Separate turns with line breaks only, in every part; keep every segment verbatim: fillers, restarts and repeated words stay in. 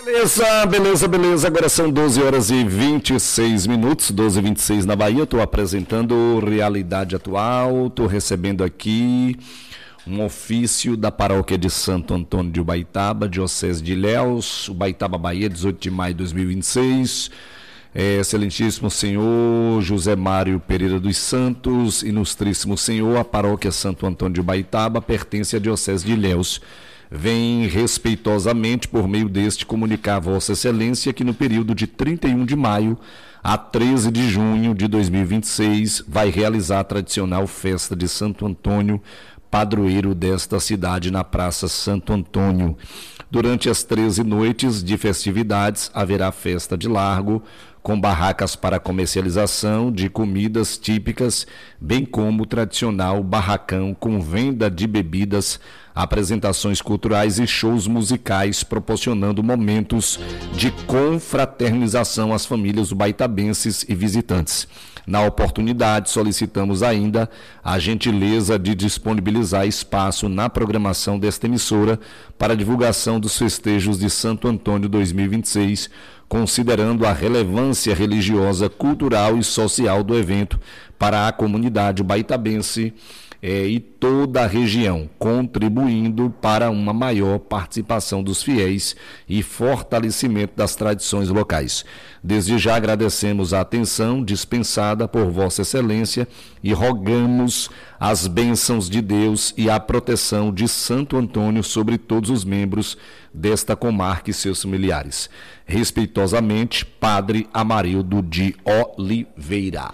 Beleza, beleza, beleza. Agora são doze horas e vinte e seis minutos, doze e vinte e seis na Bahia. Eu estou apresentando Realidade Atual. Estou recebendo aqui um ofício da paróquia de Santo Antônio de Ubaitaba, Diocese de Ilhéus, Ubaitaba, Bahia, dezoito de maio de dois mil e vinte e seis. É, excelentíssimo Senhor José Mário Pereira dos Santos, ilustríssimo Senhor, a paróquia Santo Antônio de Ubaitaba pertence à Diocese de Ilhéus. Vem respeitosamente, por meio deste, comunicar a Vossa Excelência que no período de trinta e um de maio a treze de junho de dois mil e vinte e seis vai realizar a tradicional festa de Santo Antônio, padroeiro desta cidade, na Praça Santo Antônio. Durante as treze noites de festividades haverá festa de largo, com barracas para comercialização de comidas típicas, bem como o tradicional barracão com venda de bebidas, apresentações culturais e shows musicais, proporcionando momentos de confraternização às famílias ubaitabenses e visitantes. Na oportunidade, solicitamos ainda a gentileza de disponibilizar espaço na programação desta emissora para divulgação dos festejos de Santo Antônio dois mil e vinte e seis, considerando a relevância religiosa, cultural e social do evento para a comunidade ubaitabense é, e toda a região, contribuindo para uma maior participação dos fiéis e fortalecimento das tradições locais. Desde já agradecemos a atenção dispensada por Vossa Excelência e rogamos as bênçãos de Deus e a proteção de Santo Antônio sobre todos os membros desta comarca e seus familiares. Respeitosamente, Padre Amarildo de Oliveira.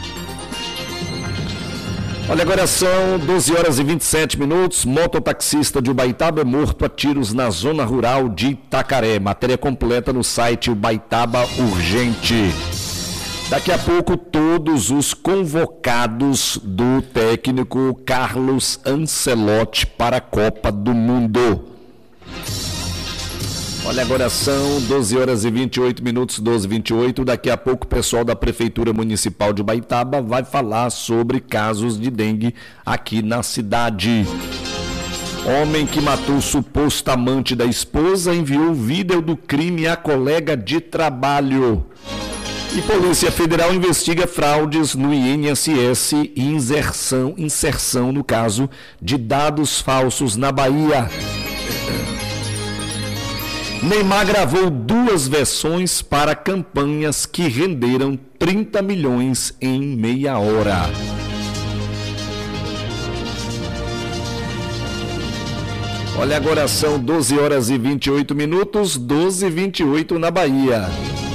Olha, agora são doze horas e vinte e sete minutos. Mototaxista de Ubaitaba é morto a tiros na zona rural de Itacaré. Matéria completa no site Ubaitaba Urgente. Daqui a pouco, todos os convocados do técnico Carlos Ancelotti para a Copa do Mundo. Olha, agora são doze horas e vinte e oito minutos, doze e vinte e oito. Daqui a pouco o pessoal da Prefeitura Municipal de Ubaitaba vai falar sobre casos de dengue aqui na cidade. Homem que matou o suposto amante da esposa enviou vídeo do crime à colega de trabalho. E Polícia Federal investiga fraudes no I N S S e inserção, inserção no caso de dados falsos na Bahia. Neymar gravou duas versões para campanhas que renderam trinta milhões em meia hora. Olha, agora são doze horas e vinte e oito minutos, doze e vinte e oito na Bahia.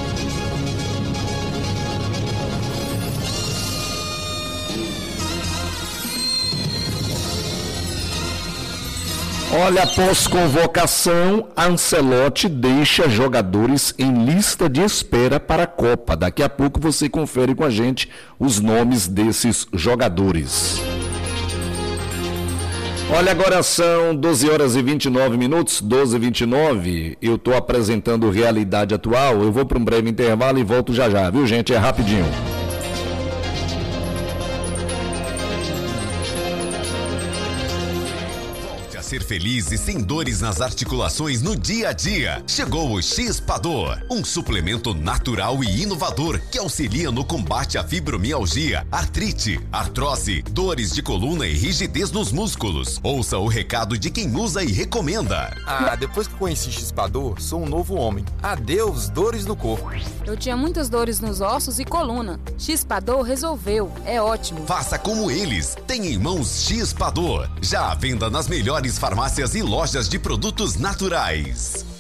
Olha, após convocação, Ancelotti deixa jogadores em lista de espera para a Copa. Daqui a pouco você confere com a gente os nomes desses jogadores. Olha, agora são doze horas e vinte e nove minutos, doze e vinte e nove. Eu estou apresentando Realidade Atual. Eu vou para um breve intervalo e volto já já, viu, gente? É rapidinho.
Ser feliz e sem dores nas articulações no dia a dia. Chegou o X-Pador, um suplemento natural e inovador que auxilia no combate à fibromialgia, artrite, artrose, dores de coluna e rigidez nos músculos. Ouça o recado de quem usa e recomenda.
Ah, depois que conheci X-Pador, sou um novo homem. Adeus dores no corpo.
Eu tinha muitas dores nos ossos e coluna. X-Pador resolveu. É ótimo.
Faça como eles. Tem em mãos X-Pador. Já à venda nas melhores farmácias e lojas de produtos naturais.